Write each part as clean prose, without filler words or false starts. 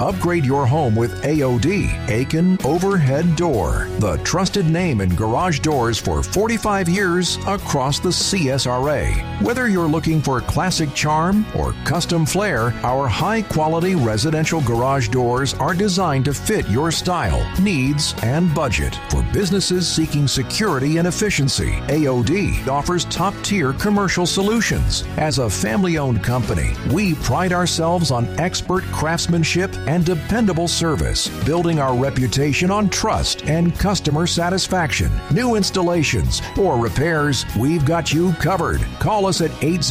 Upgrade your home with AOD, Aiken Overhead Door, the trusted name in garage doors for 45 years across the CSRA. Whether you're looking for classic charm or custom flair, our high-quality residential garage doors are designed to fit your style, needs, and budget. For businesses seeking security and efficiency, AOD offers top-tier commercial solutions. As a family-owned company, we pride ourselves on expert craftsmanship and dependable service, building our reputation on trust and customer satisfaction. New installations or repairs, we've got you covered. Call us at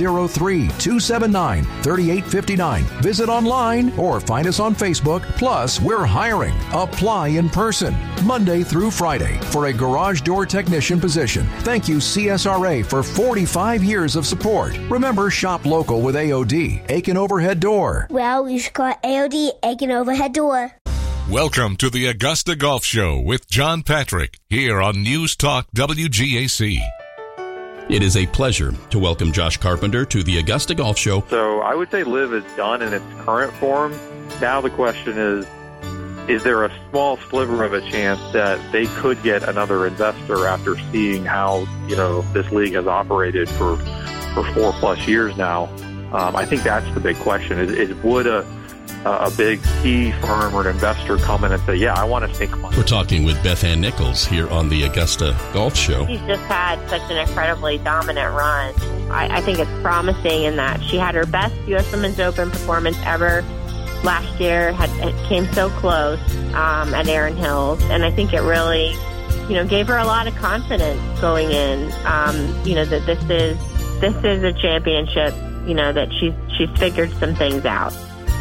803-279-3859. Visit online or find us on Facebook. Plus, we're hiring. Apply in person, Monday through Friday, for a garage door technician position. Thank you, CSRA, for 45 years of support. Remember, shop local with AOD, Aiken Overhead Door. Well, you should call AOD, Aiken Overhead Door. Welcome to the Augusta Golf Show with John Patrick, here on News Talk WGAC. It is a pleasure to welcome Josh Carpenter to the Augusta Golf Show. So I would say LIV is done in its current form. Now the question is there a small sliver of a chance that they could get another investor after seeing how, this league has operated for 4+ years now? I think that's the big question is would a big PE firm or an investor come in and say, yeah, I want to sink money? We're talking with Beth Ann Nichols here on the Augusta Golf Show. She's just had such an incredibly dominant run. I think it's promising in that she had her best U.S. Women's Open performance ever last year. It came so close at Erin Hills, and I think it really, gave her a lot of confidence going in. That this is a championship. That she's figured some things out.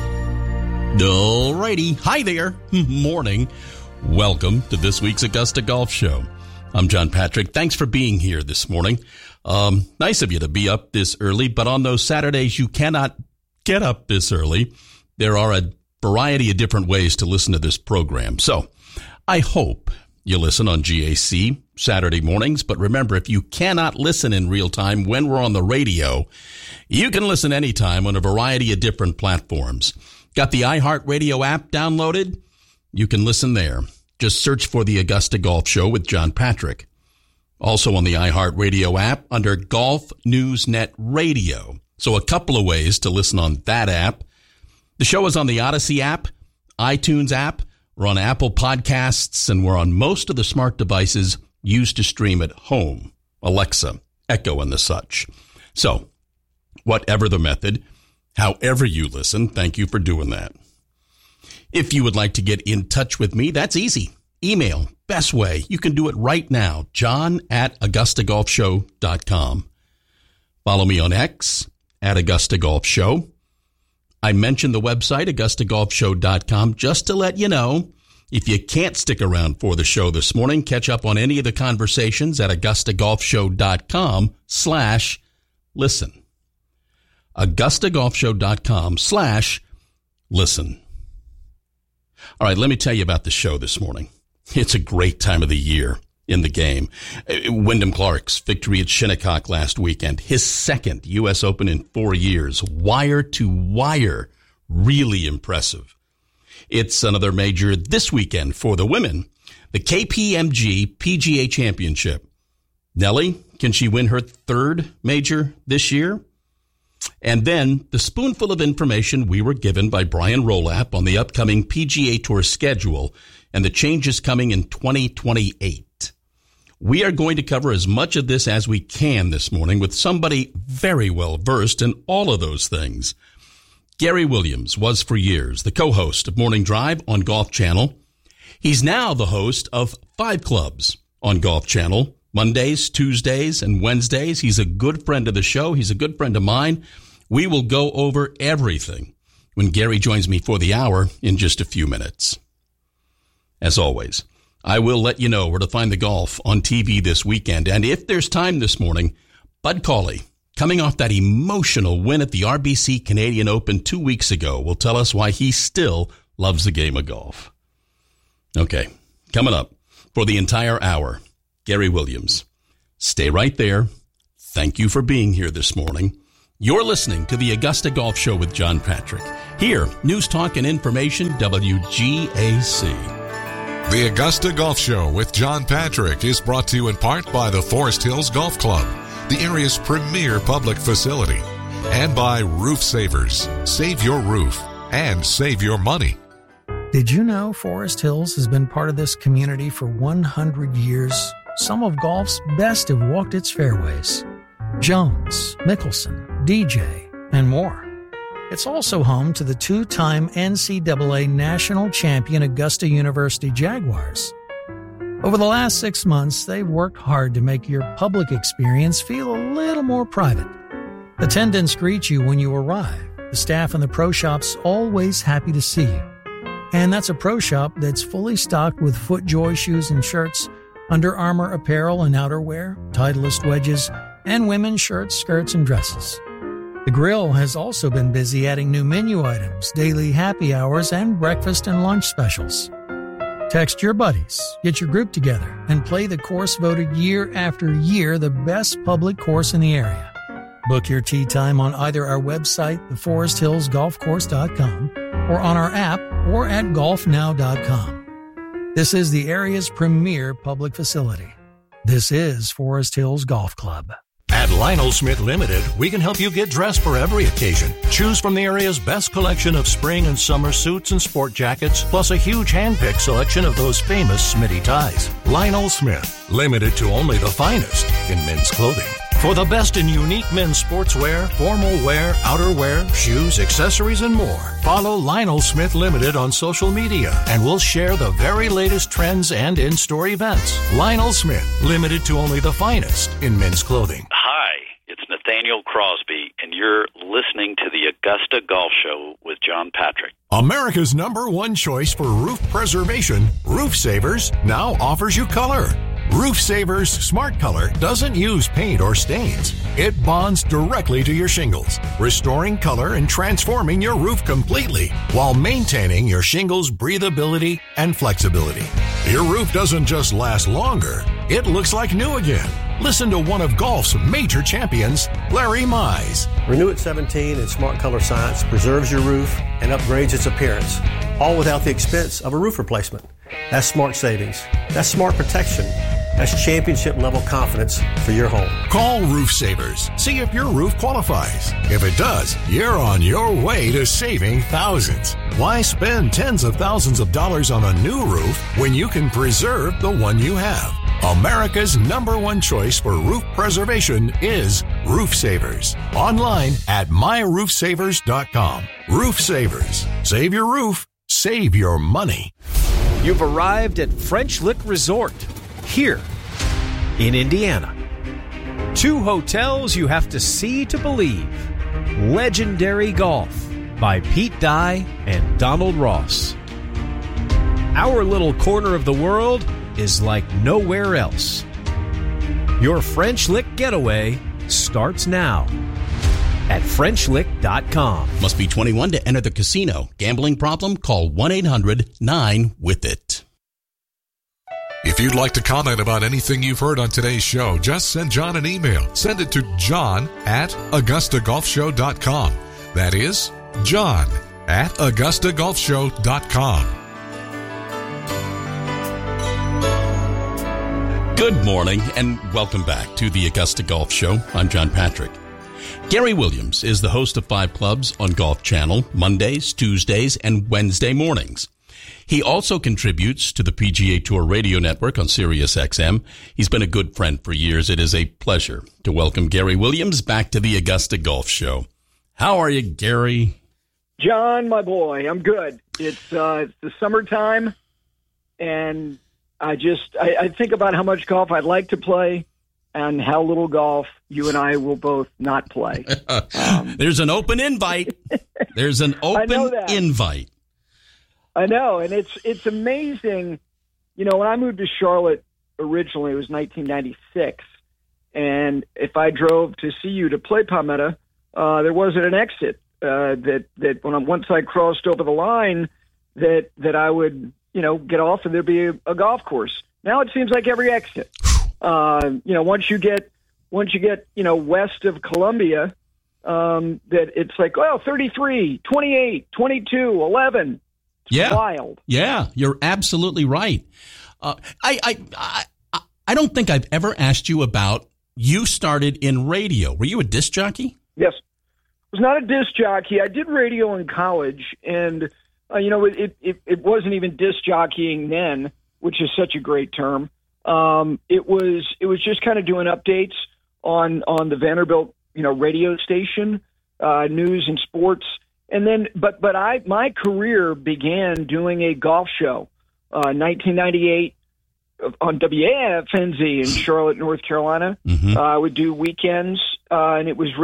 Alrighty. Hi there. Morning. Welcome to this week's Augusta Golf Show. I'm John Patrick. Thanks for being here this morning. Nice of you to be up this early, but on those Saturdays you cannot get up this early. There are a variety of different ways to listen to this program. So I hope you listen on GAC Saturday mornings. But remember, if you cannot listen in real time when we're on the radio, you can listen anytime on a variety of different platforms. Got the iHeartRadio app downloaded? You can listen there. Just search for the Augusta Golf Show with John Patrick. Also on the iHeartRadio app under Golf News Net Radio. So a couple of ways to listen on that app. The show is on the Odyssey app, iTunes app. We're on Apple Podcasts, and we're on most of the smart devices used to stream at home, Alexa, Echo, and the such. So whatever the method, however you listen, thank you for doing that. If you would like to get in touch with me, that's easy. Email, best way. You can do it right now, john@AugustaGolfShow.com. Follow me on X, @AugustaGolfShow. I mentioned the website, AugustaGolfShow.com, just to let you know, if you can't stick around for the show this morning, catch up on any of the conversations at AugustaGolfShow.com/listen. AugustaGolfShow.com/listen. All right, let me tell you about the show this morning. It's a great time of the year in the game. Wyndham Clark's victory at Shinnecock last weekend, his second U.S. Open in 4 years, wire to wire, really impressive. It's another major this weekend for the women, the KPMG PGA Championship. Nelly, can she win her third major this year? And then the spoonful of information we were given by Brian Rolap on the upcoming PGA Tour schedule and the changes coming in 2028. We are going to cover as much of this as we can this morning with somebody very well versed in all of those things. Gary Williams was for years the co-host of Morning Drive on Golf Channel. He's now the host of 5 Clubs on Golf Channel, Mondays, Tuesdays, and Wednesdays. He's a good friend of the show. He's a good friend of mine. We will go over everything when Gary joins me for the hour in just a few minutes. As always, I will let you know where to find the golf on TV this weekend. And if there's time this morning, Bud Cauley, coming off that emotional win at the RBC Canadian Open 2 weeks ago, will tell us why he still loves the game of golf. Okay, coming up for the entire hour, Gary Williams. Stay right there. Thank you for being here this morning. You're listening to the Augusta Golf Show with John Patrick. Here, News Talk and Information, WGAC. The Augusta Golf Show with John Patrick is brought to you in part by the Forest Hills Golf Club, the area's premier public facility, and by Roof Savers. Save your roof and save your money. Did you know Forest Hills has been part of this community for 100 years? Some of golf's best have walked its fairways. Jones, Mickelson, DJ, and more. It's also home to the two-time NCAA national champion Augusta University Jaguars. Over the last 6 months, they've worked hard to make your public experience feel a little more private. Attendants greet you when you arrive. The staff in the pro shop's always happy to see you. And that's a pro shop that's fully stocked with FootJoy shoes and shirts, Under Armour apparel and outerwear, Titleist wedges, and women's shirts, skirts, and dresses. The grill has also been busy adding new menu items, daily happy hours, and breakfast and lunch specials. Text your buddies, get your group together, and play the course voted year after year the best public course in the area. Book your tee time on either our website, theforesthillsgolfcourse.com, or on our app, or at golfnow.com. This is the area's premier public facility. This is Forest Hills Golf Club. At Lionel Smith Limited, we can help you get dressed for every occasion. Choose from the area's best collection of spring and summer suits and sport jackets, plus a huge hand-picked selection of those famous Smitty ties. Lionel Smith, limited to only the finest in men's clothing. For the best in unique men's sportswear, formal wear, outerwear, shoes, accessories, and more, follow Lionel Smith Limited on social media, and we'll share the very latest trends and in-store events. Lionel Smith, limited to only the finest in men's clothing. Hi, it's Nathaniel Crosby, and you're listening to the Augusta Golf Show with John Patrick. America's #1 choice for roof preservation, Roof Savers, now offers you color. Roof Savers Smart Color doesn't use paint or stains. It bonds directly to your shingles, restoring color and transforming your roof completely while maintaining your shingles' breathability and flexibility. Your roof doesn't just last longer, it looks like new again. Listen to one of golf's major champions, Larry Mize. Renew at 17 and Smart Color Science preserves your roof and upgrades its appearance, all without the expense of a roof replacement. That's smart savings. That's smart protection. That's championship-level confidence for your home. Call Roof Savers. See if your roof qualifies. If it does, you're on your way to saving thousands. Why spend tens of thousands of dollars on a new roof when you can preserve the one you have? America's #1 choice for roof preservation is Roof Savers. Online at myroofsavers.com. Roof Savers. Save your roof. Save your money. You've arrived at French Lick Resort, here in Indiana. 2 hotels you have to see to believe. Legendary Golf by Pete Dye and Donald Ross. Our little corner of the world is like nowhere else. Your French Lick getaway starts now at FrenchLick.com. Must be 21 to enter the casino. Gambling problem? Call 1-800-9-WITH-IT. If you'd like to comment about anything you've heard on today's show, just send John an email. Send it to john@AugustaGolfShow.com. That is john@AugustaGolfShow.com. Good morning and welcome back to the Augusta Golf Show. I'm John Patrick. Gary Williams is the host of 5 Clubs on Golf Channel, Mondays, Tuesdays, and Wednesday mornings. He also contributes to the PGA Tour Radio Network on Sirius XM. He's been a good friend for years. It is a pleasure to welcome Gary Williams back to the Augusta Golf Show. How are you, Gary? John, my boy, I'm good. It's the summertime, and I think about how much golf I'd like to play and how little golf you and I will both not play. There's an open invite. There's an open invite. I know, and it's amazing. You know, when I moved to Charlotte originally, it was 1996, and if I drove to see you to play Palmetto, there wasn't an exit that once I crossed over the line that I would, get off and there'd be a golf course. Now it seems like every exit. Once you get west of Columbia, that it's like, 33, 28, 22, 11. It's wild. Yeah, you're absolutely right. I don't think I've ever asked you about, you started in radio. Were you a disc jockey? Yes. I was not a disc jockey. I did radio in college, and, it wasn't even disc jockeying then, which is such a great term. It was just kind of doing updates on the Vanderbilt, radio station, news and sports. And then, but my career began doing a golf show, 1998 on WAFNZ in Charlotte, North Carolina. Mm-hmm. I would do weekends, and it was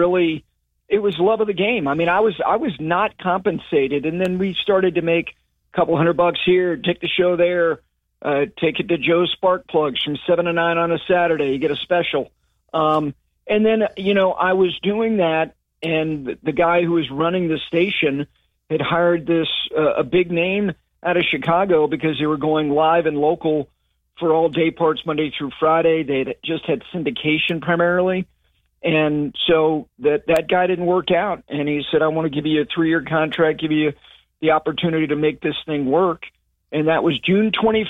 love of the game. I mean, I was not compensated. And then we started to make a couple $100 here, take the show there, take it to Joe's Spark Plugs from 7 to 9 on a Saturday. You get a special. And then, I was doing that, and the guy who was running the station had hired a big name out of Chicago because they were going live and local for all day parts Monday through Friday. They just had syndication primarily. And so that guy didn't work out. And he said, I want to give you a 3-year contract, give you the opportunity to make this thing work. And that was June 21st,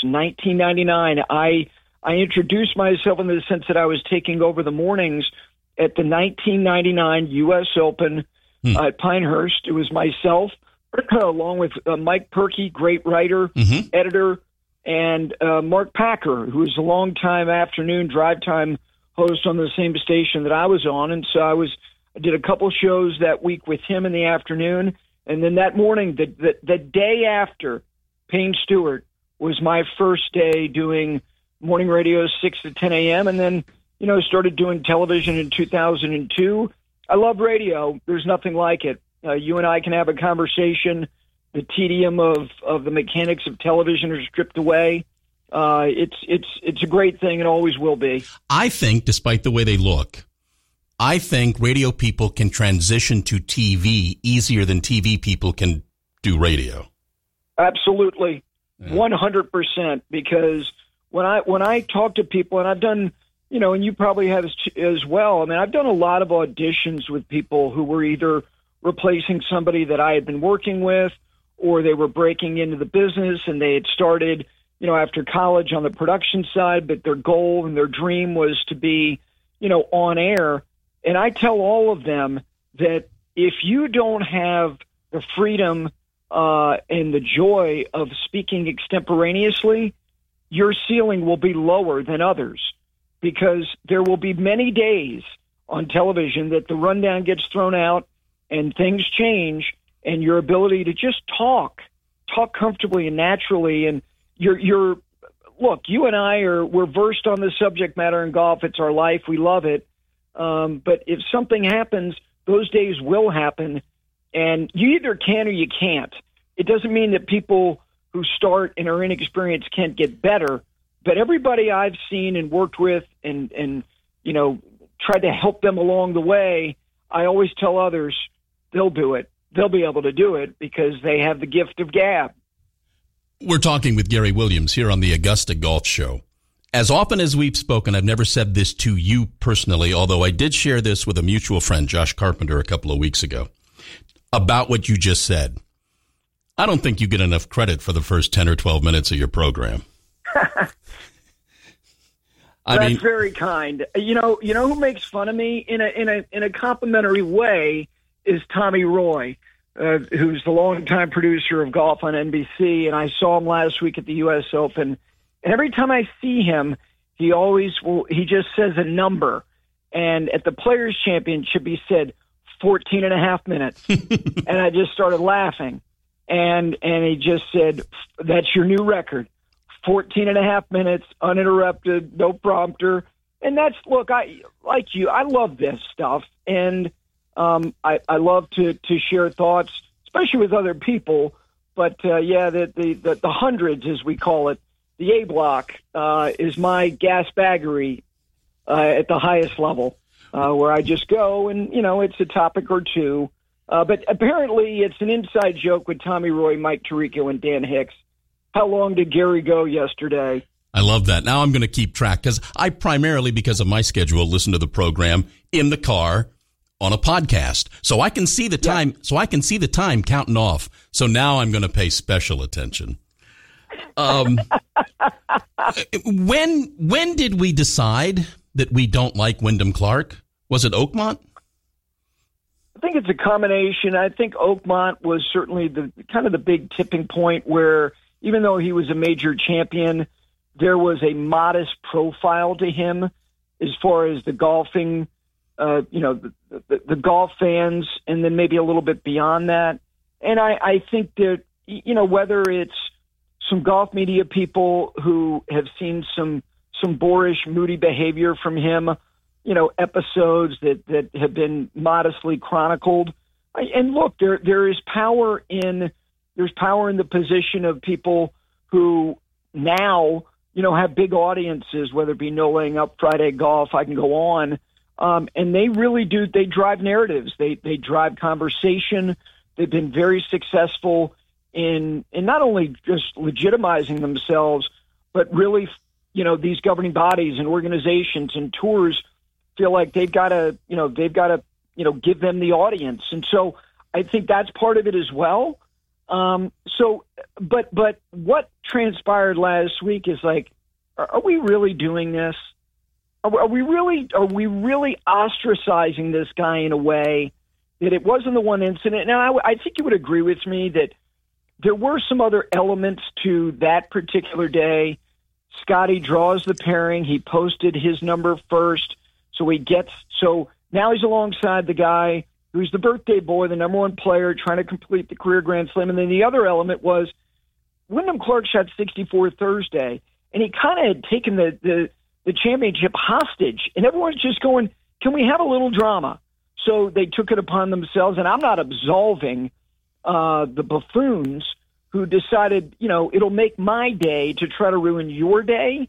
1999. I introduced myself in the sense that I was taking over the mornings at the 1999 U.S. Open at Pinehurst. It was myself, along with Mike Perkey, great writer, editor, and Mark Packer, who was a longtime afternoon drive time host on the same station that I was on. And so I did a couple shows that week with him in the afternoon. And then that morning, the day after Payne Stewart, was my first day doing morning radio 6 to 10 a.m. And then, started doing television in 2002. I love radio. There's nothing like it. You and I can have a conversation. The tedium of the mechanics of television are stripped away. It's a great thing and always will be. I think, despite the way they look, I think radio people can transition to TV easier than TV people can do radio. Absolutely, 100%. Because when I talk to people, and I've done, and you probably have as well. I mean, I've done a lot of auditions with people who were either replacing somebody that I had been working with, or they were breaking into the business and they had started, after college on the production side, but their goal and their dream was to be, on air. And I tell all of them that if you don't have the freedom and the joy of speaking extemporaneously, your ceiling will be lower than others, because there will be many days on television that the rundown gets thrown out and things change, and your ability to just talk comfortably and naturally. And look, you and we're versed on the subject matter in golf. It's our life. We love it. But if something happens, those days will happen, and you either can or you can't. It doesn't mean that people who start and are inexperienced can't get better, but everybody I've seen and worked with and tried to help them along the way, I always tell others they'll do it. They'll be able to do it because they have the gift of gab. We're talking with Gary Williams here on the Augusta Golf Show. As often as we've spoken, I've never said this to you personally, although I did share this with a mutual friend, Josh Carpenter, a couple of weeks ago, about what you just said. I don't think you get enough credit for the first 10 or 12 minutes of your program. That's very kind. You know who makes fun of me in a complimentary way is Tommy Roy, who's the longtime producer of golf on NBC, and I saw him last week at the U.S. Open. And every time I see him, he just says a number. And at the Players' Championship, he said 14 and a half minutes. And I just started laughing. And he just said, that's your new record. 14 and a half minutes, uninterrupted, no prompter. And look, I love this stuff. And I love to share thoughts, especially with other people. But, the hundreds, as we call it, the A block is my gas baggery at the highest level, where I just go and, it's a topic or two. But apparently it's an inside joke with Tommy Roy, Mike Tirico, and Dan Hicks. How long did Gary go yesterday? I love that. Now I'm going to keep track because I primarily, because of my schedule, listen to the program in the car on a podcast. So I can see the time. So I can see the time counting off. So now I'm going to pay special attention. When did we decide that we don't like Wyndham Clark? Was it Oakmont? I think it's a combination. I think Oakmont was certainly the kind of the big tipping point where even though he was a major champion, there was a modest profile to him as far as the golfing, the golf fans, and then maybe a little bit beyond that. And I think that, whether it's some golf media people who have seen some boorish, moody behavior from him, episodes that have been modestly chronicled. And look, there is power in the position of people who now, have big audiences, whether it be No Laying Up, Friday Golf, I can go on. And they really do, they drive narratives. They drive conversation. They've been very successful in not only just legitimizing themselves, but really, these governing bodies and organizations and tours feel like they've got to give them the audience. And so I think that's part of it as well. But what transpired last week is like, are we really doing this? Are we really ostracizing this guy in a way that it wasn't the one incident? Now, I think you would agree with me that there were some other elements to that particular day. Scotty draws the pairing. He posted his number first. So now he's alongside the guy who's the birthday boy, the number one player, trying to complete the career Grand Slam. And then the other element was Wyndham Clark shot 64 Thursday, and he kind of had taken the championship hostage. And everyone's just going, can we have a little drama? So they took it upon themselves, and I'm not absolving the buffoons who decided, it'll make my day to try to ruin your day.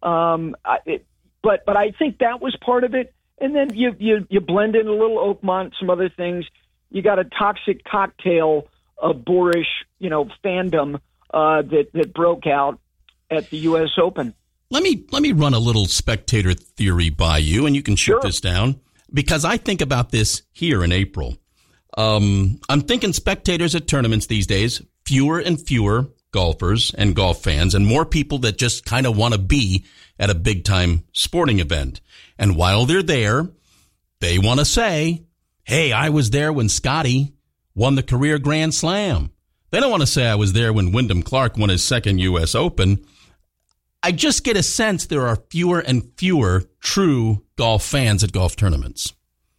But I think that was part of it. And then you blend in a little Oakmont, some other things. You got a toxic cocktail of boorish, fandom that broke out at the U.S. Open. Let me run a little spectator theory by you, and you can shoot this down, because I think about this here in April. I'm thinking spectators at tournaments these days, fewer and fewer golfers and golf fans, and more people that just kind of want to be at a big-time sporting event. And while they're there, they want to say, hey, I was there when Scotty won the career Grand Slam. They don't want to say I was there when Wyndham Clark won his second U.S. Open. I just get a sense there are fewer and fewer true golf fans at golf tournaments.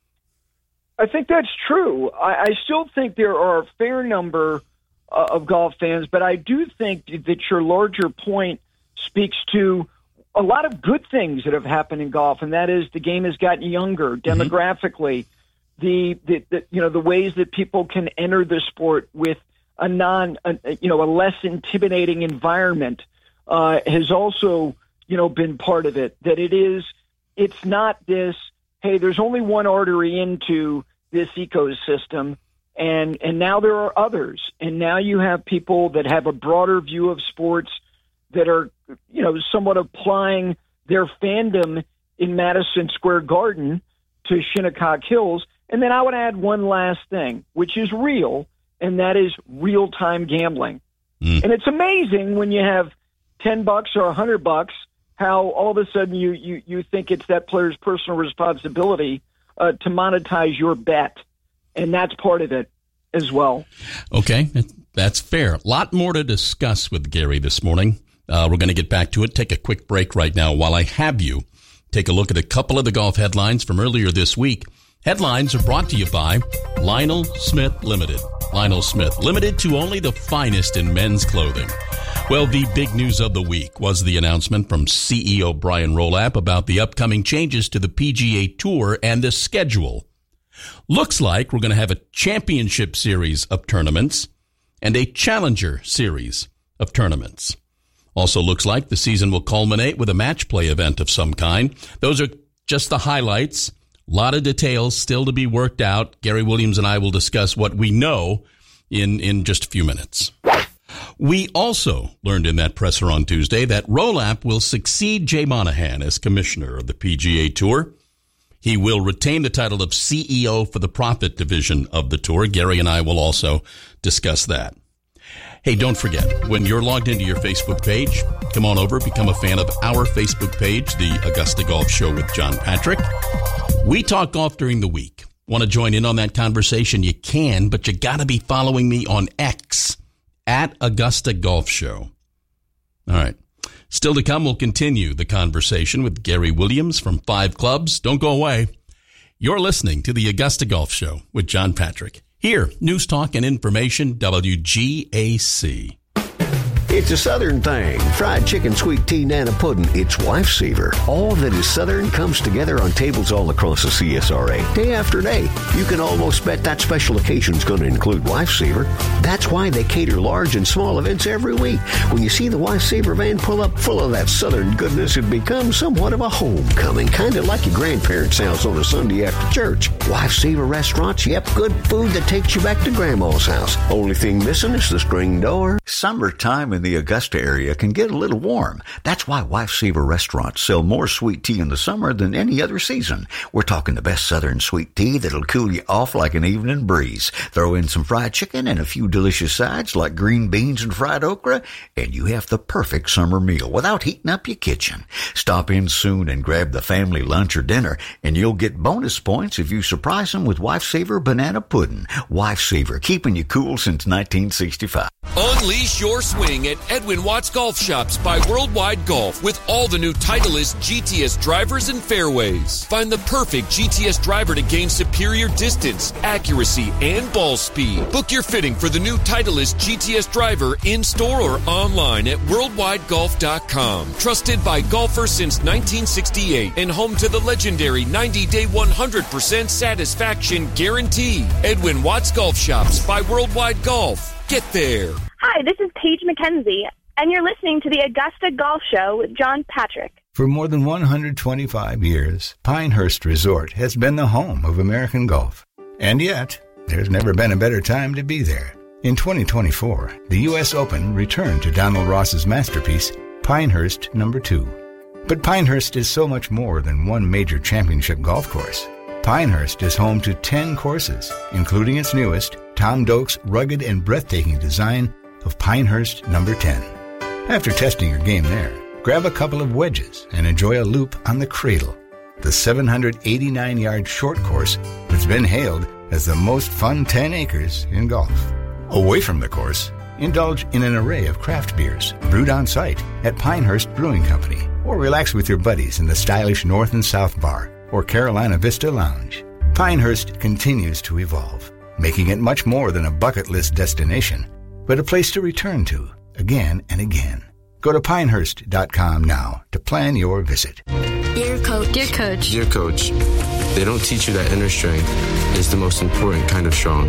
I think that's true. I still think there are a fair number of golf fans, but I do think that your larger point speaks to a lot of good things that have happened in golf, and that is the game has gotten younger demographically. The ways that people can enter the sport with a less intimidating environment has also been part of it. That it's not this, hey, there's only one artery into this ecosystem, and now there are others, and now you have people that have a broader view of sports that are somewhat applying their fandom in Madison Square Garden to Shinnecock Hills. And then I would add one last thing, which is real, and that is real-time gambling. And it's amazing when you have $10 or $100, how all of a sudden you think it's that player's personal responsibility to monetize your bet. And that's part of it as well. Okay, that's fair. A lot more to discuss with Gary this morning. We're going to get back to it. Take a quick break right now. While I have you, take a look at a couple of the golf headlines from earlier this week. Headlines are brought to you by Lionel Smith Limited. Lionel Smith Limited, to only the finest in men's clothing. Well, the big news of the week was the announcement from CEO Brian Rolapp about the upcoming changes to the PGA Tour and the schedule. Looks like we're going to have a championship series of tournaments and a challenger series of tournaments. Also looks like the season will culminate with a match play event of some kind. Those are just the highlights. A lot of details still to be worked out. Gary Williams and I will discuss what we know in just a few minutes. We also learned in that presser on Tuesday that Rolapp will succeed Jay Monahan as commissioner of the PGA Tour. He will retain the title of CEO for the profit division of the tour. Gary and I will also discuss that. Hey, don't forget, when you're logged into your Facebook page, come on over, become a fan of our Facebook page, the Augusta Golf Show with John Patrick. We talk golf during the week. Want to join in on that conversation? You can, but you got to be following me on X at Augusta Golf Show. All right. Still to come, we'll continue the conversation with Gary Williams from 5 Clubs. Don't go away. You're listening to the Augusta Golf Show with John Patrick. Here, News Talk and Information, WGAC. It's a Southern thing. Fried chicken, sweet tea, nana pudding. It's Lifesaver. All that is Southern comes together on tables all across the CSRA. Day after day, you can almost bet that special occasion's going to include Lifesaver. That's why they cater large and small events every week. When you see the Lifesaver van pull up full of that Southern goodness, it becomes somewhat of a homecoming, kind of like your grandparents' house on a Sunday after church. Lifesaver restaurants, yep, good food that takes you back to Grandma's house. Only thing missing is the screen door. Summertime in the Augusta area can get a little warm. That's why Lifesaver restaurants sell more sweet tea in the summer than any other season. We're talking the best Southern sweet tea that'll cool you off like an evening breeze. Throw in some fried chicken and a few delicious sides like green beans and fried okra, and you have the perfect summer meal without heating up your kitchen. Stop in soon and grab the family lunch or dinner, and you'll get bonus points if you surprise them with Lifesaver banana pudding. Lifesaver, keeping you cool since 1965. Unleash your swing at Edwin Watts Golf Shops by Worldwide Golf with all the new Titleist GTS drivers and fairways. Find the perfect GTS driver to gain superior distance, accuracy, and ball speed. Book your fitting for the new Titleist GTS driver in-store or online at worldwidegolf.com. Trusted by golfers since 1968 and home to the legendary 90-day 100% satisfaction guarantee. Edwin Watts Golf Shops by Worldwide Golf. Get there. Hi, this is Paige McKenzie, and you're listening to the Augusta Golf Show with John Patrick. For more than 125 years, Pinehurst Resort has been the home of American golf. And yet, there's never been a better time to be there. In 2024, the U.S. Open returned to Donald Ross's masterpiece, Pinehurst No. 2. But Pinehurst is so much more than one major championship golf course. Pinehurst is home to 10 courses, including its newest, Tom Doak's rugged and breathtaking design of Pinehurst No. 10. After testing your game there, grab a couple of wedges and enjoy a loop on the Cradle, the 789-yard short course that's been hailed as the most fun 10 acres in golf. Away from the course, indulge in an array of craft beers brewed on site at Pinehurst Brewing Company, or relax with your buddies in the stylish North and South Bar or Carolina Vista Lounge. Pinehurst continues to evolve, making it much more than a bucket list destination, but a place to return to again and again. Go to pinehurst.com now to plan your visit. Dear Coach. Dear Coach. Dear Coach, they don't teach you that inner strength is the most important kind of strong,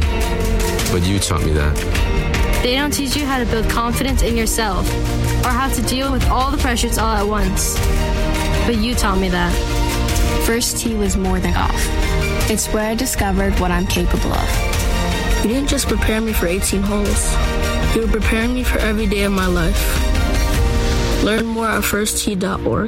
but you taught me that. They don't teach you how to build confidence in yourself or how to deal with all the pressures all at once, but you taught me that. First tee was more than golf. It's where I discovered what I'm capable of. You didn't just prepare me for 18 holes. You were preparing me for every day of my life. Learn more at firsttee.org.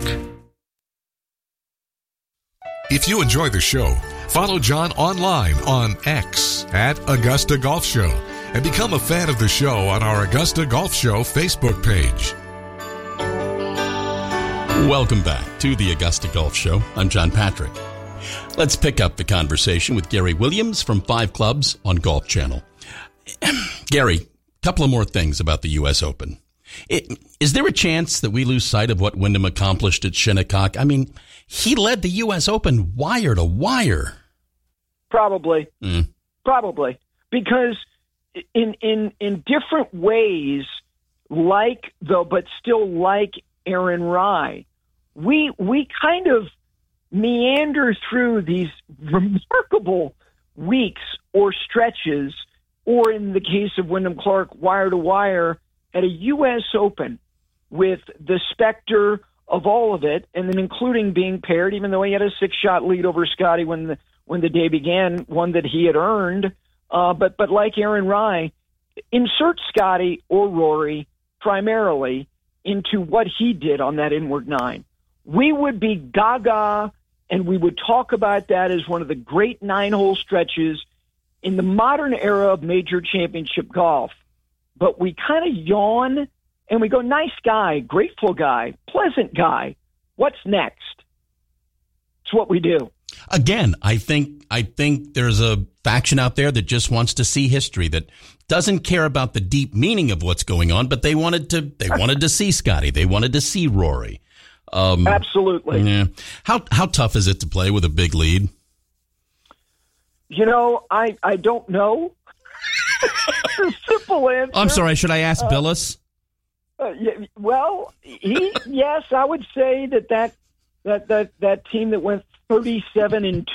If you enjoy the show, follow John online on X at Augusta Golf Show and become a fan of the show on our Augusta Golf Show Facebook page. Welcome back to the Augusta Golf Show. I'm John Patrick. Let's pick up the conversation with Gary Williams from 5 Clubs on Golf Channel. Gary, a couple of more things about the U.S. Open. Is there a chance that we lose sight of what Wyndham accomplished at Shinnecock? I mean, he led the U.S. Open wire to wire. Probably. Probably. Because in different ways, but still like Aaron Rai, we kind of meander through these remarkable weeks or stretches, or in the case of Wyndham Clark, wire to wire at a U.S. Open with the specter of all of it, and then including being paired, even though he had a 6-shot lead over Scotty when the day began, one that he had earned. But like Aaron Rai, insert Scotty or Rory primarily into what he did on that inward 9. We would be gaga and we would talk about that as one of the great 9-hole stretches in the modern era of major championship golf. But we kind of yawn and we go, nice guy, grateful guy, pleasant guy. What's next? It's what we do. Again, I think there's a faction out there that just wants to see history, that doesn't care about the deep meaning of what's going on, but they wanted to see Scotty. They wanted to see Rory. Absolutely. Yeah. How tough is it to play with a big lead? You know, I don't know. Simple answer. I'm sorry. Should I ask Billis? Yeah, well, yes, I would say that team that went 37-2 in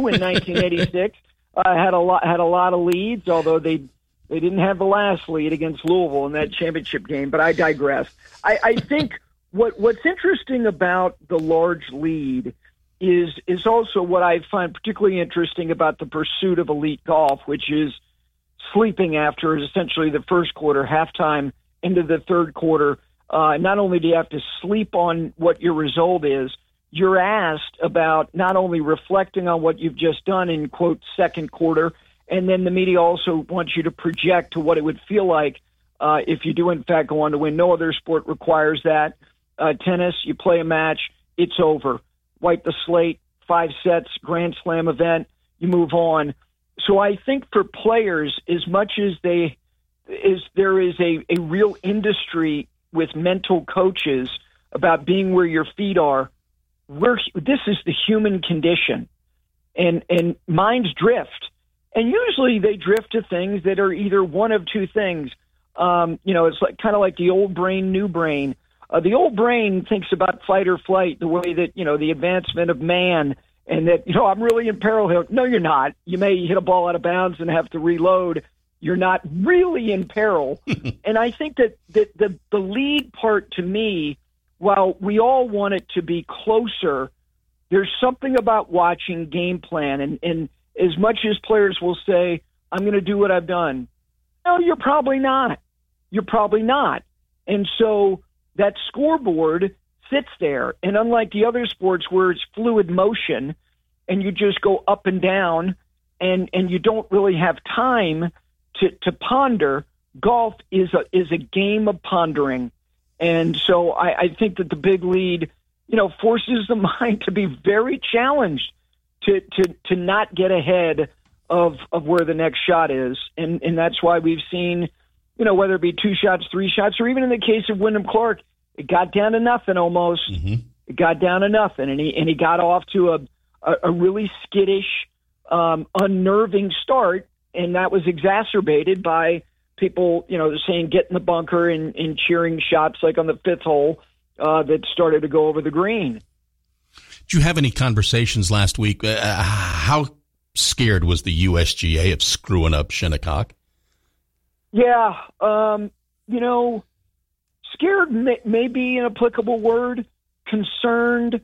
1986 had a lot of leads, although they didn't have the last lead against Louisville in that championship game. But I digress. I think what's interesting about the large lead is also what I find particularly interesting about the pursuit of elite golf, which is sleeping after essentially the first quarter, halftime into the third quarter. Not only do you have to sleep on what your result is, you're asked about not only reflecting on what you've just done in, quote, second quarter, and then the media also wants you to project to what it would feel like if you do, in fact, go on to win. No other sport requires that. Tennis, you play a match, it's over. Wipe the slate, 5 sets, Grand Slam event, you move on. So I think for players, as much as there is a real industry with mental coaches about being where your feet are, this is the human condition, and minds drift, and usually they drift to things that are either one of two things. It's kind of like the old brain, new brain. The old brain thinks about fight or flight the way that the advancement of man, and that I'm really in peril here. No, you're not. You may hit a ball out of bounds and have to reload. You're not really in peril. And I think that the lead part to me, while we all want it to be closer, there's something about watching game plan. And as much as players will say, I'm going to do what I've done, no, you're probably not. You're probably not. And so that scoreboard sits there. And unlike the other sports where it's fluid motion and you just go up and down and you don't really have time to ponder, golf is a game of pondering. And so I think that the big lead, forces the mind to be very challenged to not get ahead of where the next shot is. And that's why we've seen, whether it be 2 shots, 3 shots, or even in the case of Wyndham Clark, it got down to nothing almost. Mm-hmm. It got down to nothing. And he got off to a really skittish, unnerving start. And that was exacerbated by people, saying get in the bunker and cheering shots like on the 5th hole that started to go over the green. Did you have any conversations last week? How scared was the USGA of screwing up Shinnecock? Yeah, scared may be an applicable word. Concerned,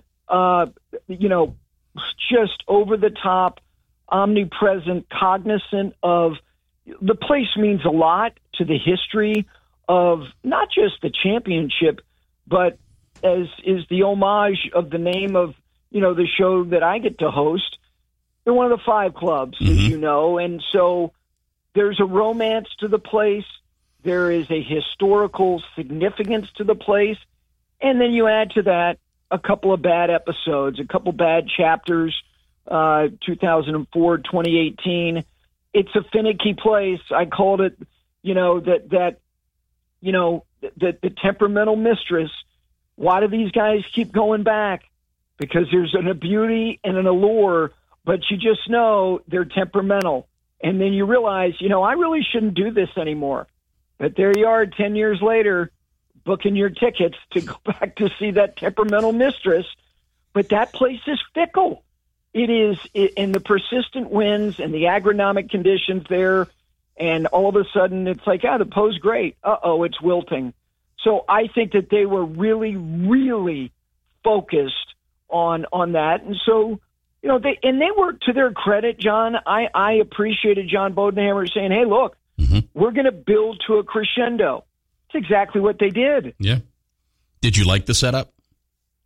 just over the top, omnipresent, cognizant of the place means a lot to the history of not just the championship, but as is the homage of the name of, the show that I get to host. They're one of the 5 clubs, as you know, and so there's a romance to the place. There is a historical significance to the place. And then you add to that a couple of bad episodes, a couple bad chapters, 2004, 2018. It's a finicky place. I called it, the temperamental mistress. Why do these guys keep going back? Because there's a beauty and an allure, but you just know they're temperamental. And then you realize, I really shouldn't do this anymore. But there you are 10 years later, booking your tickets to go back to see that temperamental mistress. But that place is fickle. It is, and the persistent winds and the agronomic conditions there, and all of a sudden it's like, the po's great. It's wilting. So I think that they were really, really focused on that. And so, they were, to their credit, John, I appreciated John Bodenhammer saying, hey, look, we're going to build to a crescendo. It's exactly what they did. Yeah. Did you like the setup?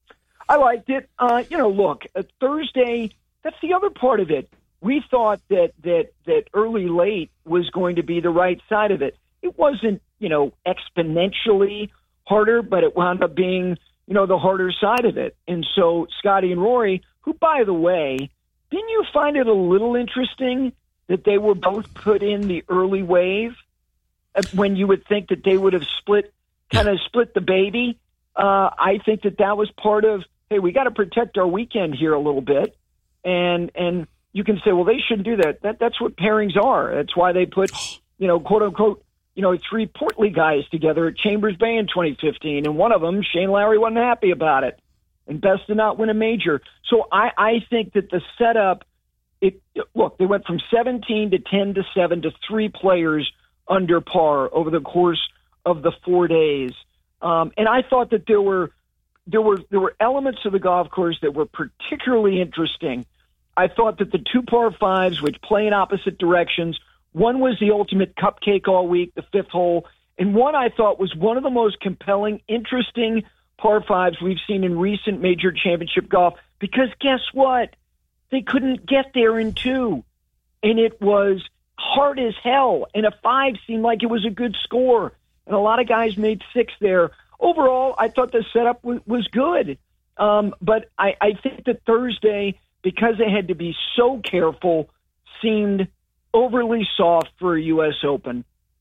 I liked it. Look, Thursday, that's the other part of it. We thought that early late was going to be the right side of it. It wasn't, exponentially harder, but it wound up being, the harder side of it. And so Scotty and Rory, who, by the way, didn't you find it a little interesting that they were both put in the early wave when you would think that they would have split the baby? I think that was part of, hey, we got to protect our weekend here a little bit. And you can say, well, they shouldn't do that. That's what pairings are. That's why they put, quote unquote, 3 portly guys together at Chambers Bay in 2015. And one of them, Shane Lowry, wasn't happy about it and best to not win a major. So I think that the setup, they went from 17 to 10 to 7 to 3 players under par over the course of the 4 days. And I thought that there were elements of the golf course that were particularly interesting. I thought that the 2 par 5s, which play in opposite directions, one was the ultimate cupcake all week, the 5th hole, and one I thought was one of the most compelling, interesting par 5s we've seen in recent major championship golf, because guess what? They couldn't get there in 2, and it was hard as hell, and a 5 seemed like it was a good score, and a lot of guys made 6 there. Overall, I thought the setup was good, but I think that Thursday, because they had to be so careful, seemed overly soft for a U.S. Open.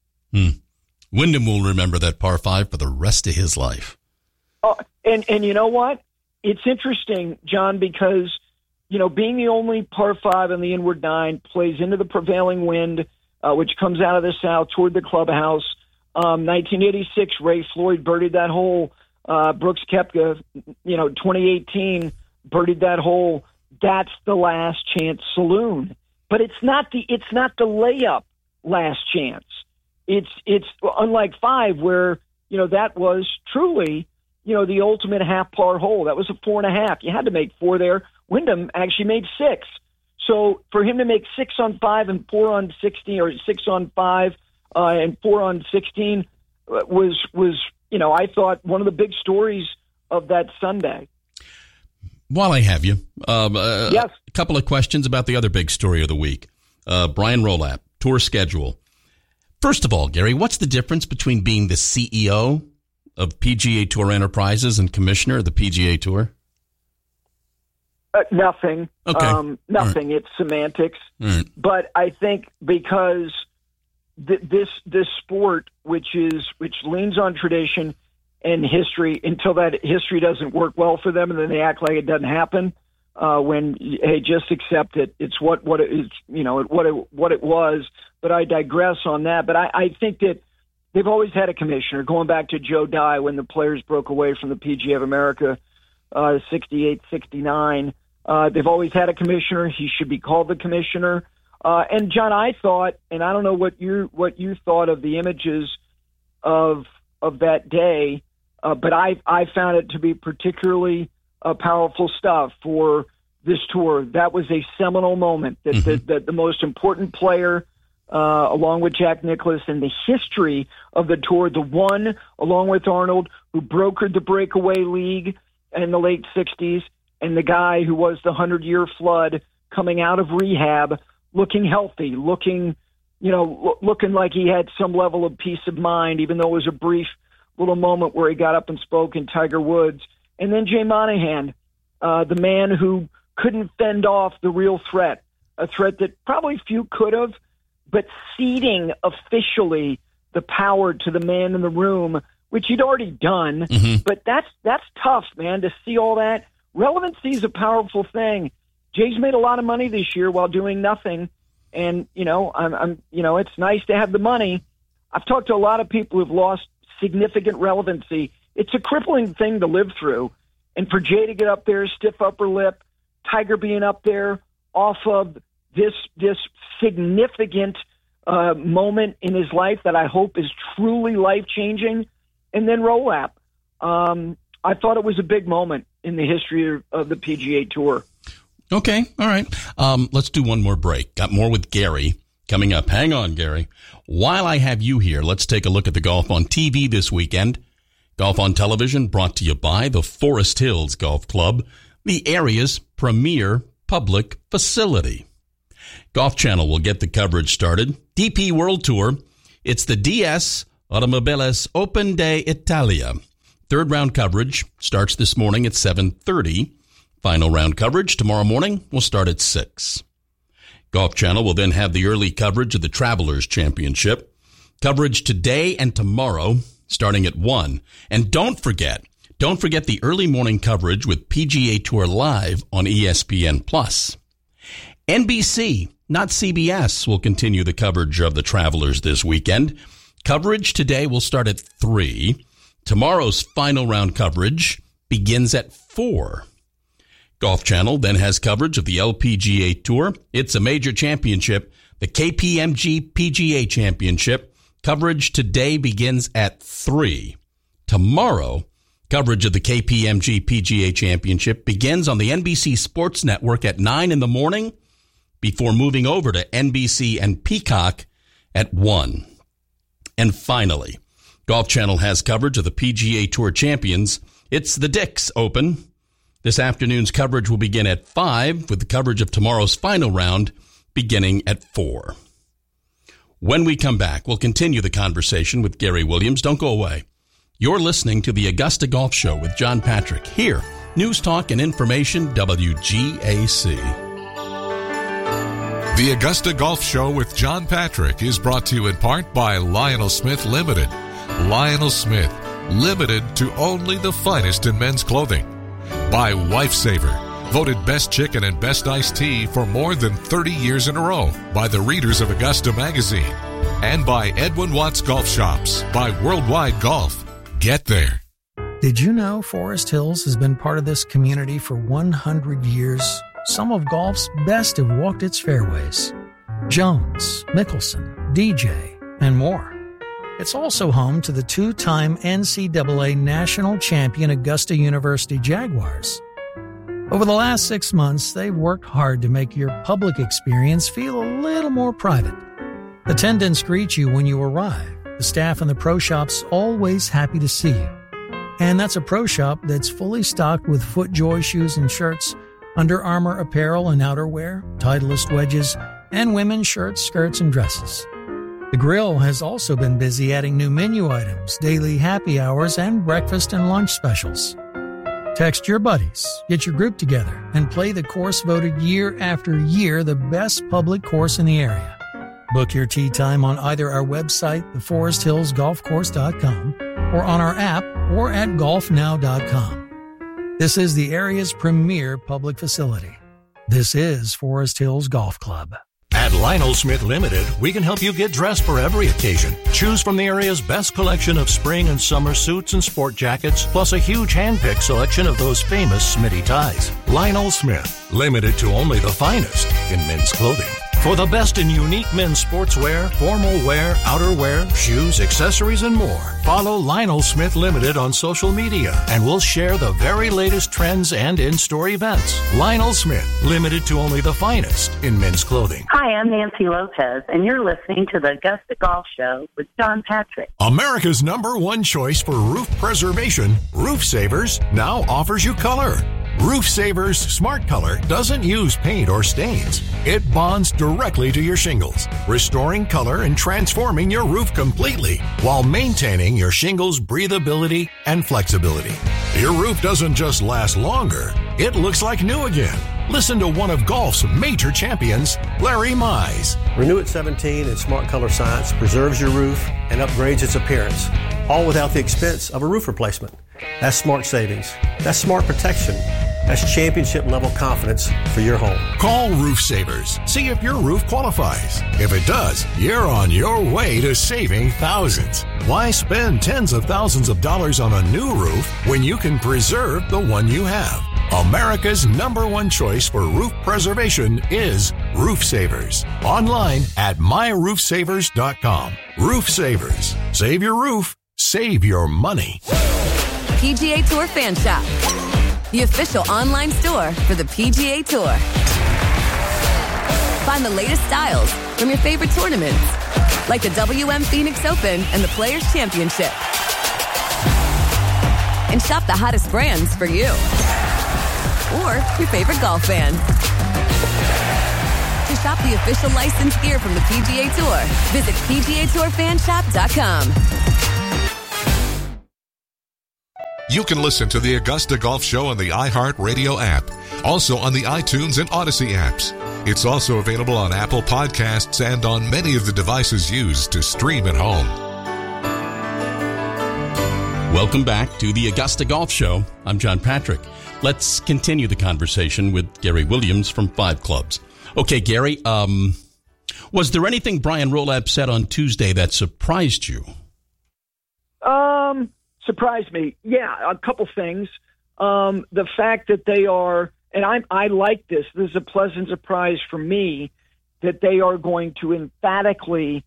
Wyndham will remember that par 5 for the rest of his life. And you know what? It's interesting, John, because, being the only par 5 on the inward 9 plays into the prevailing wind, which comes out of the south toward the clubhouse. 1986, Ray Floyd birdied that hole. Brooks Koepka, 2018, birdied that hole. That's the last chance saloon. But it's not the layup last chance. It's unlike 5 where, that was truly, the ultimate half par hole. That was a 4.5. You had to make 4 there. Wyndham actually made 6. So for him to make 6 on 5 and 4 on 16, or 6 on 5 and 4 on 16 was I thought one of the big stories of that Sunday. While I have you, yes. A couple of questions about the other big story of the week. Brian Rolapp, tour schedule. First of all, Gary, what's the difference between being the CEO of PGA Tour Enterprises and commissioner of the PGA Tour? Nothing. Okay. Nothing. Right. It's semantics. Right. But I think because this sport, which leans on tradition and history, until that history doesn't work well for them, and then they act like it doesn't happen. When hey, just accept it. It's what it is. What it was. But I digress on that. But I think that they've always had a commissioner, going back to Joe Dye when the players broke away from the PGA of America, 68, 69. They've always had a commissioner. He should be called the commissioner. And John, I thought, and I don't know what you thought of the images of that day, but I found it to be particularly powerful stuff for this tour. That was a seminal moment. That the most important player, along with Jack Nicklaus, in the history of the tour, the one, along with Arnold, who brokered the breakaway league in the late 60s, and the guy who was the 100-year flood coming out of rehab, looking healthy, looking like he had some level of peace of mind, even though it was a brief little moment where he got up and spoke in Tiger Woods. And then Jay Monahan, the man who couldn't fend off the real threat, a threat that probably few could have, but ceding officially the power to the man in the room, which he'd already done. Mm-hmm. But that's tough, man, to see all that. Relevancy is a powerful thing. Jay's made a lot of money this year while doing nothing, and it's nice to have the money. I've talked to a lot of people who've lost significant relevancy. It's a crippling thing to live through, and for Jay to get up there, stiff upper lip, Tiger being up there off of this significant moment in his life that I hope is truly life-changing, and then Rolapp. I thought it was a big moment in the history of the PGA Tour. Okay, all right. Let's do one more break. Got more with Gary coming up. Hang on, Gary. While I have you here, let's take a look at the golf on TV this weekend. Golf on Television brought to you by the Forest Hills Golf Club, the area's premier public facility. Golf Channel will get the coverage started. DP World Tour. It's the DS Automobiles Open de Italia. Third round coverage starts this morning at 7:30. Final round coverage tomorrow morning will start at 6. Golf Channel will then have the early coverage of the Travelers Championship. Coverage today and tomorrow starting at 1. And don't forget the early morning coverage with PGA Tour Live on ESPN+. NBC, not CBS, will continue the coverage of the Travelers this weekend. Coverage today will start at 3. Tomorrow's final round coverage begins at 4. Golf Channel then has coverage of the LPGA Tour. It's a major championship, the KPMG PGA Championship. Coverage today begins at 3. Tomorrow, coverage of the KPMG PGA Championship begins on the NBC Sports Network at 9 in the morning before moving over to NBC and Peacock at 1. And finally, Golf Channel has coverage of the PGA Tour Champions. It's the Dix Open. This afternoon's coverage will begin at 5 with the coverage of tomorrow's final round beginning at 4. When we come back, we'll continue the conversation with Gary Williams. Don't go away. You're listening to the Augusta Golf Show with John Patrick here. News Talk and Information, WGAC. The Augusta Golf Show with John Patrick is brought to you in part by Lionel Smith Limited. Lionel Smith, limited to only the finest in men's clothing. By Lifesaver, voted best chicken and best iced tea for more than 30 years in a row by the readers of Augusta Magazine. And by Edwin Watts Golf Shops, by Worldwide Golf. Get there. Did you know Forest Hills has been part of this community for 100 years? Some of golf's best have walked its fairways. Jones, Mickelson, DJ, and more. It's also home to the 2-time NCAA national champion Augusta University Jaguars. Over the last 6 months, they've worked hard to make your public experience feel a little more private. Attendants greet you when you arrive. The staff in the pro shop's always happy to see you. And that's a pro shop that's fully stocked with FootJoy shoes and shirts, Under Armour apparel and outerwear, Titleist wedges, and women's shirts, skirts, and dresses. The grill has also been busy adding new menu items, daily happy hours, and breakfast and lunch specials. Text your buddies, get your group together, and play the course voted year after year the best public course in the area. Book your tee time on either our website, theforesthillsgolfcourse.com, or on our app, or at golfnow.com. This is the area's premier public facility. This is Forest Hills Golf Club. At Lionel Smith Limited, we can help you get dressed for every occasion. Choose from the area's best collection of spring and summer suits and sport jackets, plus a huge hand-picked selection of those famous Smitty ties. Lionel Smith, limited to only the finest in men's clothing. For the best in unique men's sportswear, formal wear, outerwear, shoes, accessories, and more, follow Lionel Smith Limited on social media, and we'll share the very latest trends and in-store events. Lionel Smith, limited to only the finest in men's clothing. Hi, I'm Nancy Lopez, and you're listening to the Augusta Golf Show with John Patrick. America's #1 choice for roof preservation, Roof Savers, now offers you color. Roof Savers Smart Color doesn't use paint or stains. It bonds directly to your shingles, restoring color and transforming your roof completely while maintaining your shingles' breathability and flexibility. Your roof doesn't just last longer, it looks like new again. Listen to one of golf's major champions, Larry Mize. Renew at 17 and Smart Color Science preserves your roof and upgrades its appearance, all without the expense of a roof replacement. That's smart savings. That's smart protection. That's championship-level confidence for your home. Call Roof Savers. See if your roof qualifies. If it does, you're on your way to saving thousands. Why spend tens of thousands of dollars on a new roof when you can preserve the one you have? America's #1 choice for roof preservation is Roof Savers. Online at myroofsavers.com. Roof Savers. Save your roof. Save your money. PGA Tour Fan Shop, the official online store for the PGA Tour. Find the latest styles from your favorite tournaments, like the WM Phoenix Open and the Players Championship. and shop the hottest brands for you. Or your favorite golf band. To shop the official licensed gear from the PGA Tour, visit PGATourFanshop.com. You can listen to the Augusta Golf Show on the iHeartRadio app, also on the iTunes and Odyssey apps. It's also available on Apple Podcasts and on many of the devices used to stream at home. Welcome back to the Augusta Golf Show. I'm John Patrick. Let's continue the conversation with Gary Williams from 5 Clubs. Okay, Gary, was there anything Brian Rolab said on Tuesday that surprised you? Surprised me. Yeah, a couple things. The fact that they are, and I like this. This is a pleasant surprise for me that they are going to emphatically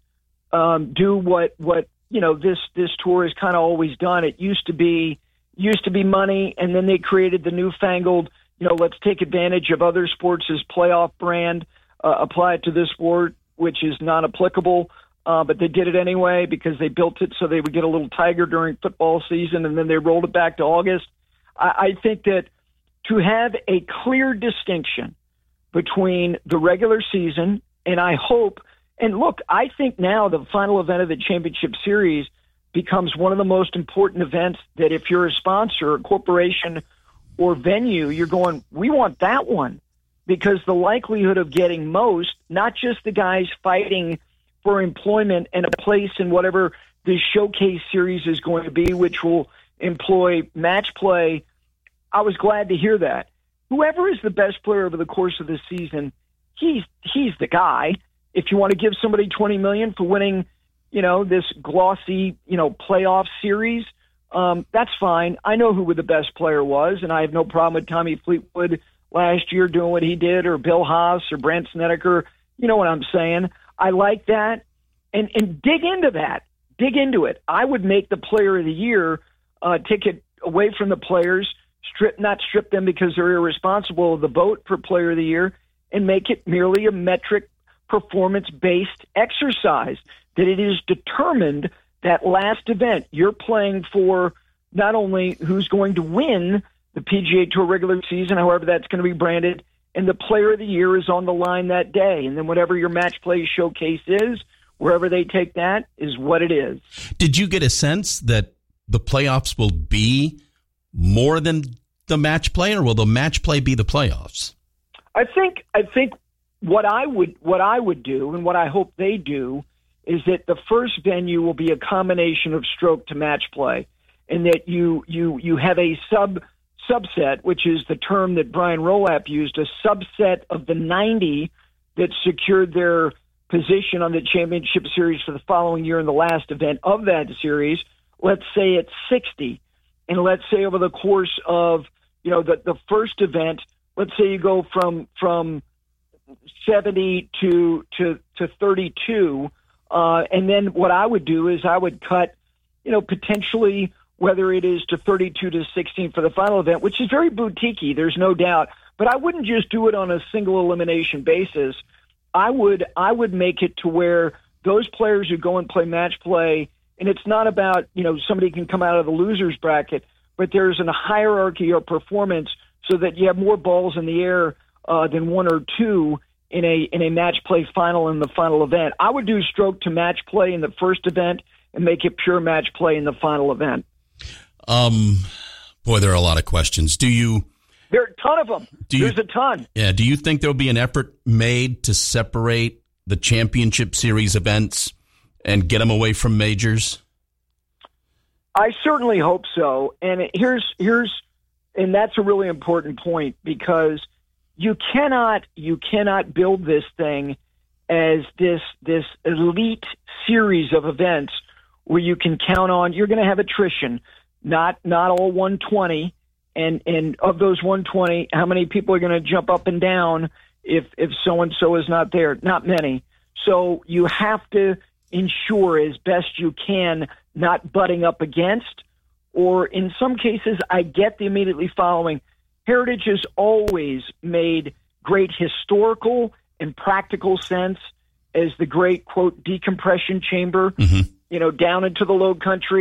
do what this tour has kind of always done. It used to be money, and then they created the newfangled, let's take advantage of other sports' playoff brand, apply it to this sport, which is not applicable. But they did it anyway because they built it so they would get a little tiger during football season, and then they rolled it back to August. I think that to have a clear distinction between the regular season, and I hope, and look, I think now the final event of the championship series becomes one of the most important events that if you're a sponsor, a corporation, or venue, you're going, we want that one, because the likelihood of getting most, not just the guys fighting for employment and a place in whatever this showcase series is going to be, which will employ match play. I was glad to hear that. Whoever is the best player over the course of the season, he's the guy. If you want to give somebody $20 million for winning, this glossy, playoff series, that's fine. I know who the best player was, and I have no problem with Tommy Fleetwood last year doing what he did, or Bill Haas or Brent Snedeker. You know what I'm saying? I like that, and dig into that. Dig into it. I would make the player of the year, take it away from the players, not strip them because they're irresponsible of the vote for player of the year, and make it merely a metric performance-based exercise, that it is determined that last event you're playing for not only who's going to win the PGA Tour regular season, however that's going to be branded, and the player of the year is on the line that day. And then whatever your match play showcase is, wherever they take that, is what it is. Did you get a sense that the playoffs will be more than the match play, or will the match play be the playoffs? I think what I would do, and what I hope they do, is that the first venue will be a combination of stroke to match play, and that you have a subset, which is the term that Brian Rolap used, a subset of the 90 that secured their position on the championship series for the following year in the last event of that series. Let's say it's 60. And let's say over the course of, the first event, let's say you go from 70 to 32. And then what I would do is I would cut, potentially whether it is to 32 to 16 for the final event, which is very boutique-y, there's no doubt. But I wouldn't just do it on a single elimination basis. I would make it to where those players who go and play match play, and it's not about, somebody can come out of the loser's bracket, but there's a hierarchy of performance so that you have more balls in the air than one or two in a match play final in the final event. I would do stroke to match play in the first event and make it pure match play in the final event. Boy, there are a lot of questions. There are a ton of them. There's a ton. Yeah. Do you think there'll be an effort made to separate the championship series events and get them away from majors? I certainly hope so. And and that's a really important point, because you cannot build this thing as this elite series of events where you can count on, you're going to have attrition, not all 120. And of those 120, how many people are going to jump up and down if so-and-so is not there? Not many. So you have to ensure as best you can not butting up against, or in some cases, I get the immediately following. Heritage has always made great historical and practical sense as the great, quote, decompression chamber, down into the low country.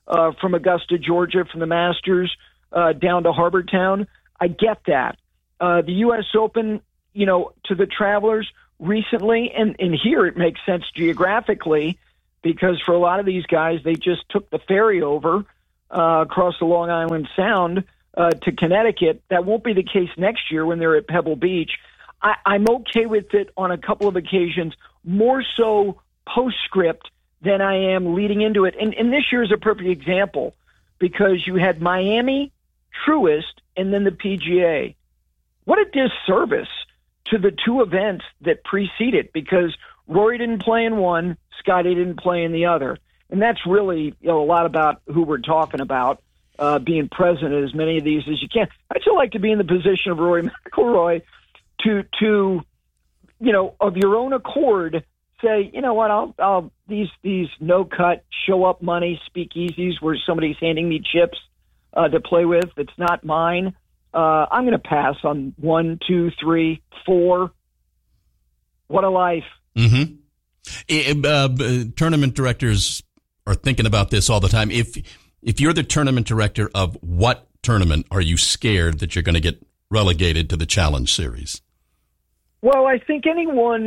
from Augusta, Georgia, from the Masters down to Harbor Town. I get that. The U.S. Open, to the travelers recently, and here it makes sense geographically because for a lot of these guys, they just took the ferry over across the Long Island Sound to Connecticut. That won't be the case next year when they're at Pebble Beach. I'm okay with it on a couple of occasions, more so postscript than I am leading into it. And this year is a perfect example because you had Miami, Truist, and then the PGA. What a disservice to the two events that precede it because Rory didn't play in one, Scotty didn't play in the other. And that's really a lot about who we're talking about, being present at as many of these as you can. I'd still like to be in the position of Rory McIlroy to of your own accord, say, you know what, I'll these no-cut, show-up money speakeasies where somebody's handing me chips to play with. It's not mine. I'm going to pass on 1, 2, 3, 4. What a life. Mm-hmm. Tournament directors are thinking about this all the time. If you're the tournament director of what tournament are you scared that you're going to get relegated to the Challenge Series? Well, I think anyone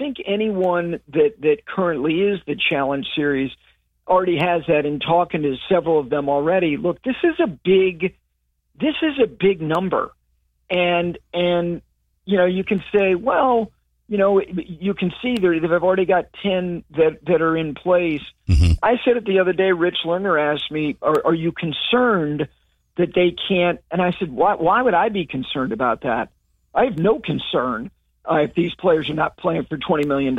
that currently is the Challenge Series already has that. In talking to several of them already, look, this is a big number, and you can say, well, you can see they've already got 10 that are in place. Mm-hmm. I said it the other day. Rich Lerner asked me, "Are you concerned that they can't?" And I said, "Why would I be concerned about that? I have no concern if these players are not playing for $20 million.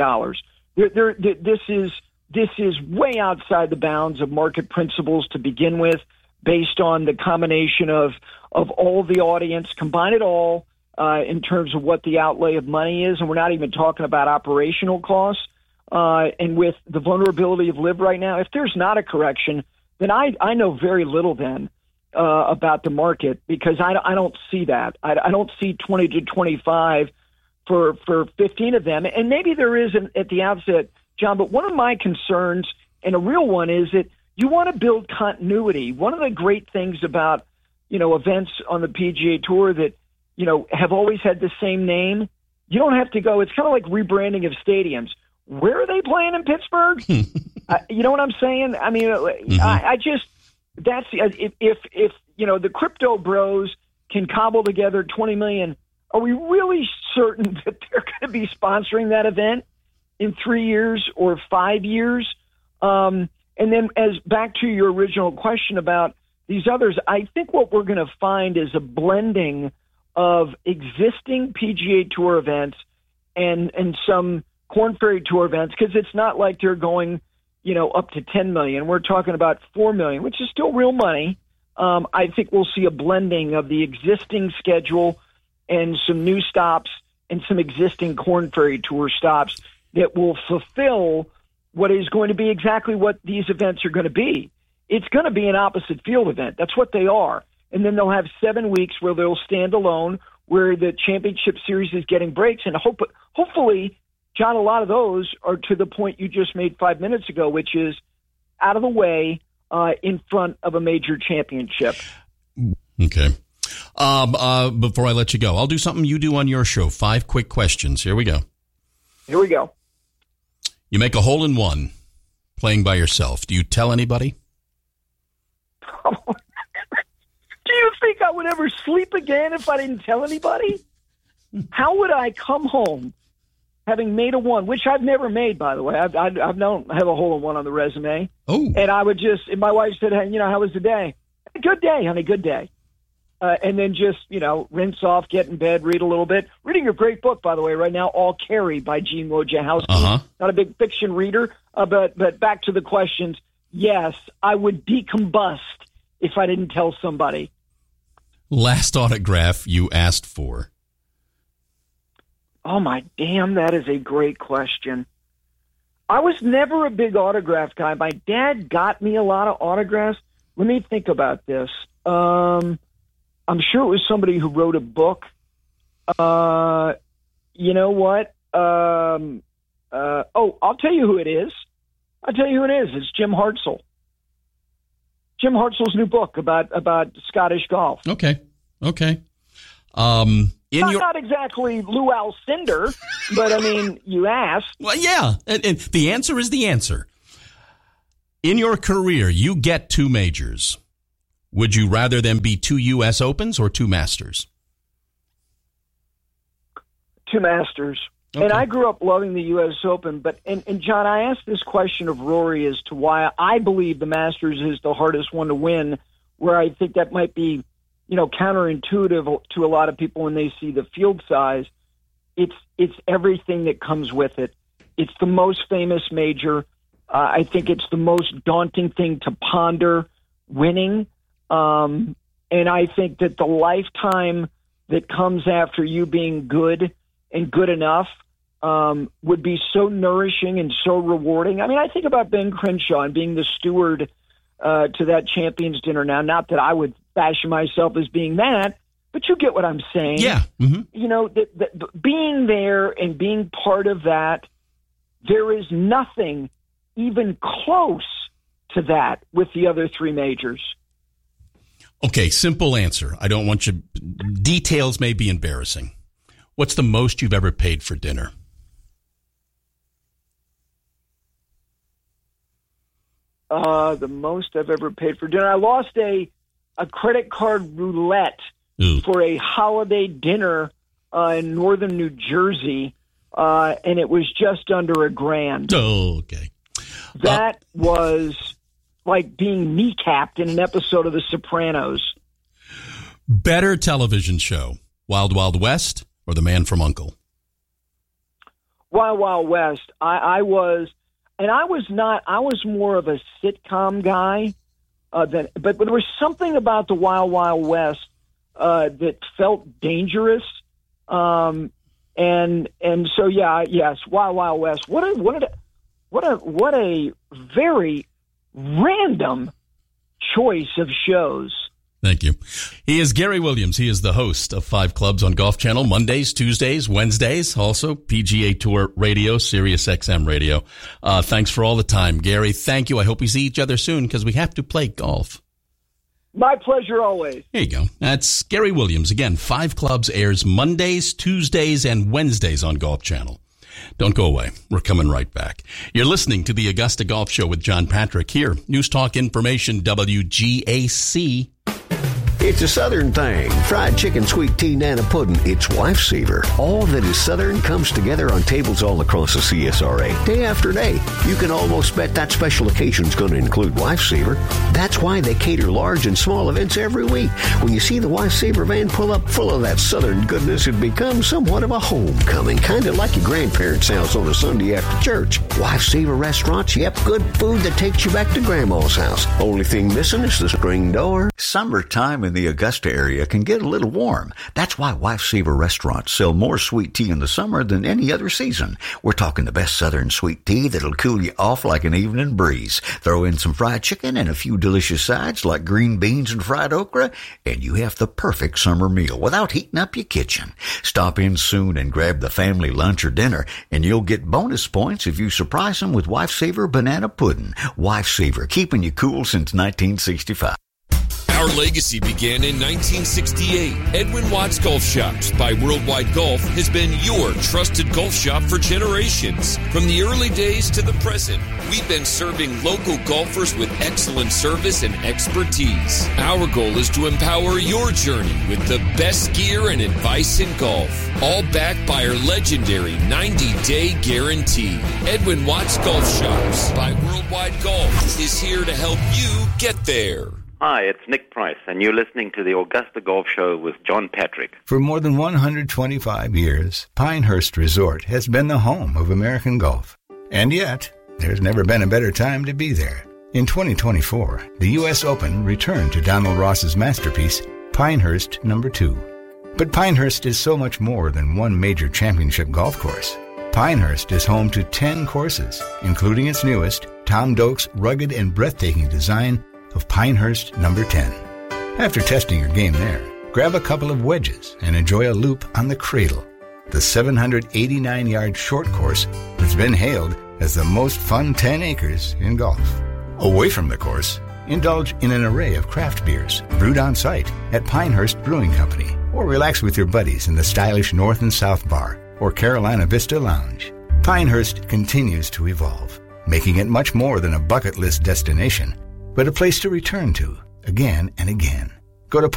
This is way outside the bounds of market principles to begin with, based on the combination of all the audience, combine it all in terms of what the outlay of money is, and we're not even talking about operational costs. And with the vulnerability of LIV right now, if there's not a correction, then I know very little then about the market because I don't see that. I don't see 20 to 25 for 15 of them, and maybe there is at the outset, John. But one of my concerns, and a real one, is that you want to build continuity. One of the great things about, events on the PGA Tour that, have always had the same name, you don't have to go. It's kind of like rebranding of stadiums. Where are they playing in Pittsburgh? You know what I'm saying? I mean, mm-hmm. I just, that's, if the crypto bros can cobble together 20 million, are we really certain that they're going to be sponsoring that event in 3 years or 5 years? And then back to your original question about these others, I think what we're going to find is a blending of existing PGA Tour events and some Korn Ferry Tour events, because it's not like they're going, up to 10 million. We're talking about 4 million, which is still real money. I think we'll see a blending of the existing schedule and some new stops and some existing Korn Ferry Tour stops that will fulfill what is going to be exactly what these events are going to be. It's going to be an opposite field event. That's what they are. And then they'll have 7 weeks where they'll stand alone, where the championship series is getting breaks. And hopefully, John, a lot of those are to the point you just made 5 minutes ago, which is out of the way in front of a major championship. Okay. Before I let you go, I'll do something you do on your show. 5 quick questions. Here we go. You make a hole in one playing by yourself. Do you tell anybody? Do you think I would ever sleep again if I didn't tell anybody? How would I come home having made a one, which I've never made, by the way? I don't have a hole in one on the resume. Oh. And I would just, and my wife said, hey, how was the day? A good day, honey, good day. And then just, rinse off, get in bed, read a little bit. Reading a great book, by the way, right now, All Carrie by Gene Wojciechowski. Uh-huh. Not a big fiction reader, but back to the questions. Yes, I would decombust if I didn't tell somebody. Last autograph you asked for? Oh, my damn, that is a great question. I was never a big autograph guy. My dad got me a lot of autographs. Let me think about this. I'm sure it was somebody who wrote a book. You know what? I'll tell you who it is. It's Jim Hartzell. Jim Hartzell's new book about Scottish golf. Okay. Not exactly Lou Alcindor, but I mean, you asked. Well, yeah, and the answer is the answer. In your career, you get 2 majors. Would you rather them be 2 U.S. Opens or 2 Masters? 2 Masters. Okay. And I grew up loving the U.S. Open, but and John, I asked this question of Rory as to why I believe the Masters is the hardest one to win, where I think that might be, counterintuitive to a lot of people when they see the field size. It's everything that comes with it. It's the most famous major. I think it's the most daunting thing to ponder winning. And I think that the lifetime that comes after you being good and good enough would be so nourishing and so rewarding. I mean, I think about Ben Crenshaw and being the steward to that Champions Dinner now. Not that I would fashion myself as being that, but you get what I'm saying. Yeah. Mm-hmm. Being there and being part of that, there is nothing even close to that with the other 3 majors. Okay, simple answer. I don't want you... Details may be embarrassing. What's the most you've ever paid for dinner? The most I've ever paid for dinner. I lost a credit card roulette for a holiday dinner in northern New Jersey, and it was just under $1,000. Oh, okay. That was like being kneecapped in an episode of The Sopranos. Better television show, Wild Wild West or The Man from U.N.C.L.E.? Wild Wild West. I was more of a sitcom guy but there was something about the Wild Wild West that felt dangerous. And so yes, Wild Wild West. What a very random choice of shows. Thank you. He is Gary Williams. He is the host of 5 Clubs on Golf Channel, Mondays, Tuesdays, Wednesdays, also PGA Tour Radio, Sirius XM Radio. Thanks for all the time, Gary. Thank you. I hope we see each other soon because we have to play golf. My pleasure always. There you go. That's Gary Williams. Again, 5 Clubs airs Mondays, Tuesdays, and Wednesdays on Golf Channel. Don't go away. We're coming right back. You're listening to the Augusta Golf Show with John Patrick here. News Talk Information, WGAC. It's a Southern thing. Fried chicken, sweet tea, nana pudding. It's Lifesaver. All that is Southern comes together on tables all across the CSRA. Day after day, you can almost bet that special occasion's going to include Lifesaver. That's why they cater large and small events every week. When you see the Lifesaver van pull up full of that Southern goodness, it becomes somewhat of a homecoming, kind of like your grandparents' house on a Sunday after church. Lifesaver restaurants, yep, good food that takes you back to Grandma's house. Only thing missing is the screen door. Summertime in the Augusta area can get a little warm. That's why Lifesaver restaurants sell more sweet tea in the summer than any other season. We're talking the best Southern sweet tea that'll cool you off like an evening breeze. Throw in some fried chicken and a few delicious sides like green beans and fried okra, and you have the perfect summer meal without heating up your kitchen. Stop in soon and grab the family lunch or dinner, and you'll get bonus points if you surprise them with Lifesaver banana pudding. Lifesaver, keeping you cool since 1965. Our legacy began in 1968. Edwin Watts Golf Shops by Worldwide Golf has been your trusted golf shop for generations. From the early days to the present, we've been serving local golfers with excellent service and expertise. Our goal is to empower your journey with the best gear and advice in golf, all backed by our legendary 90-day guarantee. Edwin Watts Golf Shops by Worldwide Golf is here to help you get there. Hi, it's Nick Price, and you're listening to the Augusta Golf Show with John Patrick. For more than 125 years, Pinehurst Resort has been the home of American golf. And yet, there's never been a better time to be there. In 2024, the U.S. Open returned to Donald Ross's masterpiece, Pinehurst No. 2. But Pinehurst is so much more than one major championship golf course. Pinehurst is home to 10 courses, including its newest, Tom Doak's rugged and breathtaking design of Pinehurst No. 10. After testing your game there, grab a couple of wedges and enjoy a loop on the Cradle, the 789-yard short course that's been hailed as the most fun 10 acres in golf. Away from the course, Indulge in an array of craft beers brewed on site at Pinehurst Brewing Company, or relax with your buddies in the stylish North and South Bar or Carolina Vista Lounge. Pinehurst continues to evolve, making it much more than a bucket list destination, but a place to return to again and again. Go to